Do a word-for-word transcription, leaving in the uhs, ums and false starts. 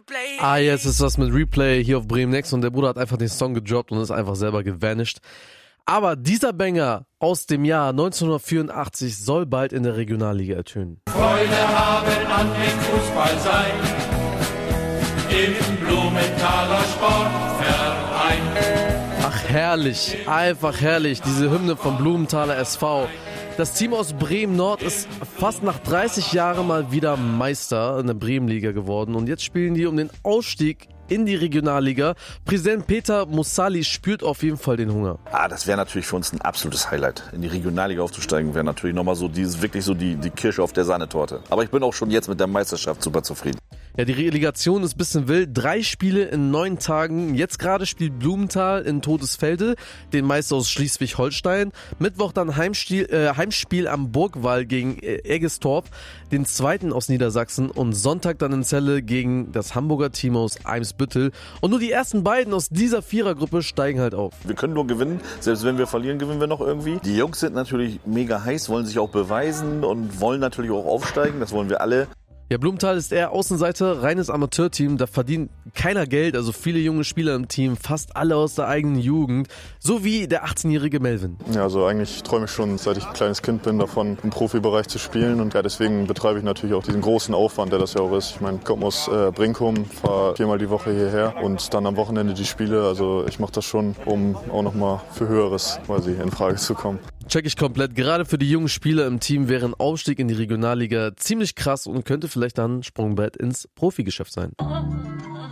Ah, jetzt ist was mit Replay hier auf Bremen Next und der Bruder hat einfach den Song gedroppt und ist einfach selber gevanished. Aber dieser Banger aus dem Jahr neunzehnhundertvierundachtzig soll bald in der Regionalliga ertönen. Freude haben an dem Fußball sein, im Blumenthaler Sportverein. Ach herrlich, einfach herrlich, diese Hymne vom Blumenthaler S V. Das Team aus Bremen-Nord ist fast nach dreißig Jahren mal wieder Meister in der Bremenliga geworden und jetzt spielen die um den Ausstieg in die Regionalliga. Präsident Peter Mussali spürt auf jeden Fall den Hunger. Ah, das wäre natürlich für uns ein absolutes Highlight. In die Regionalliga aufzusteigen wäre natürlich nochmal so dieses, wirklich so die, die Kirsche auf der Sahnetorte. Aber ich bin auch schon jetzt mit der Meisterschaft super zufrieden. Ja, die Relegation ist ein bisschen wild. Drei Spiele in neun Tagen. Jetzt gerade spielt Blumenthal in Todesfelde, den Meister aus Schleswig-Holstein. Mittwoch dann Heimspiel, äh, Heimspiel am Burgwall gegen äh, Eggestorf, den zweiten aus Niedersachsen. Und Sonntag dann in Celle gegen das Hamburger Team aus Eimsbüttel. Und nur die ersten beiden aus dieser Vierergruppe steigen halt auf. Wir können nur gewinnen. Selbst wenn wir verlieren, gewinnen wir noch irgendwie. Die Jungs sind natürlich mega heiß, wollen sich auch beweisen und wollen natürlich auch aufsteigen. Das wollen wir alle. Ja, Blumenthal ist eher Außenseiter, reines Amateurteam, da verdient keiner Geld, also viele junge Spieler im Team, fast alle aus der eigenen Jugend, so wie der achtzehnjährige Melvin. Ja, also eigentlich träume ich schon, seit ich ein kleines Kind bin, davon im Profibereich zu spielen und ja, deswegen betreibe ich natürlich auch diesen großen Aufwand, der das ja auch ist. Ich meine, ich komme aus äh, Brinkum, fahre viermal die Woche hierher und dann am Wochenende die Spiele, also ich mache das schon, um auch nochmal für Höheres quasi in Frage zu kommen. Check ich komplett. Gerade für die jungen Spieler im Team wäre ein Aufstieg in die Regionalliga ziemlich krass und könnte vielleicht dann Sprungbrett ins Profigeschäft sein.